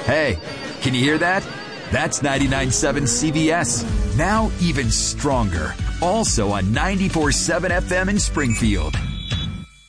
Hey, can you hear that? That's 99.7 CBS. Now even stronger. Also on 94.7 FM in Springfield.